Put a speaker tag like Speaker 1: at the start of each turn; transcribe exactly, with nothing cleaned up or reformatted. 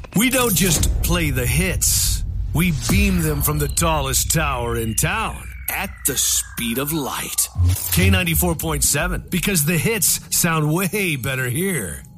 Speaker 1: We don't just play the hits. We beam them from the tallest tower in town at the speed of light. K ninety-four point seven, because the hits sound way better here.